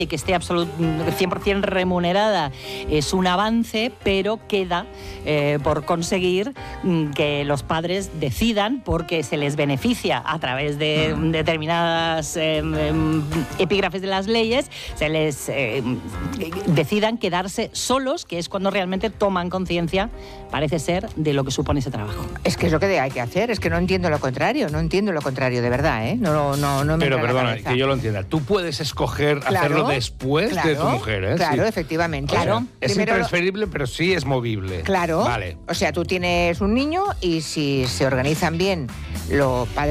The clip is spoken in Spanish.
y que esté 100% remunerada es un avance, pero queda por conseguir que los padres decidan, porque se les beneficia a través de determinadas epígrafes de las leyes, se les decidan quedarse solos, que es cuando realmente toman conciencia, parece ser, de lo que supone ese trabajo. Es que es lo que hay que hacer, es que no entiendo lo contrario, de verdad, ¿eh? No me Pero entra en la perdona, cabeza. que yo lo entienda. Tú puedes escoger hacerlo después de tu mujer, ¿eh? Claro, Sí. efectivamente. O sea, Claro. es Primero intransferible, pero sí es movible. Claro. Vale. O sea, tú tienes un niño y si se organizan bien los padres